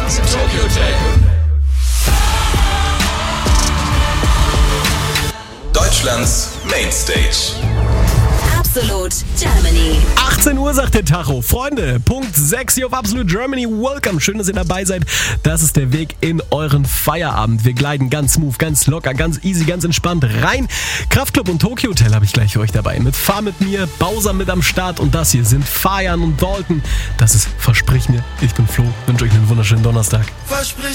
Tokyo Hotel. Deutschlands Mainstage. Absolute Germany. 18 Uhr sagt der Tacho. Freunde, Punkt 6 hier auf Absolute Germany. Welcome. Schön, dass ihr dabei seid. Das ist der Weg in euren Feierabend. Wir gleiten ganz smooth, ganz locker, ganz easy, ganz entspannt rein. Kraftclub und Tokyo Hotel habe ich gleich für euch dabei. Mit Fahr mit mir, Bowser mit am Start und das hier sind Fajan und Dalton. Das ist Versprich mir. Ich bin Flo. Wünsche euch einen wunderschönen Donnerstag. Versprich